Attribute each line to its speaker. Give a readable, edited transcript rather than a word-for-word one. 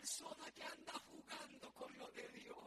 Speaker 1: persona que anda jugando con lo de Dios.